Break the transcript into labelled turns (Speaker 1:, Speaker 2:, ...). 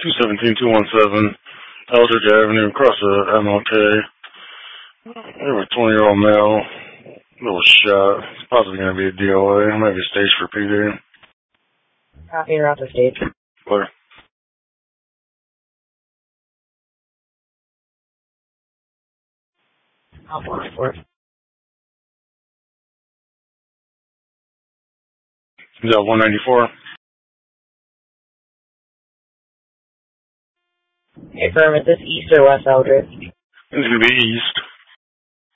Speaker 1: 217-217 Eldridge Avenue, across the MLK. We have a 20-year-old male, little shot. It's possibly going to be a DOA, maybe a stage for PD.
Speaker 2: Copy, you're off the stage.
Speaker 1: Clear.
Speaker 2: I'll watch for it.
Speaker 1: Is that 194?
Speaker 2: Affirm, is this east or west Eldridge?
Speaker 1: It's going to be east.